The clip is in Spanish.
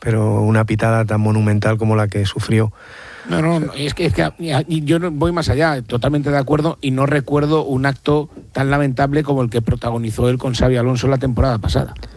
pero una pitada tan monumental como la que sufrió. No, es que yo voy más allá, totalmente de acuerdo, y no recuerdo un acto tan lamentable como el que protagonizó él con Xabi Alonso la temporada pasada.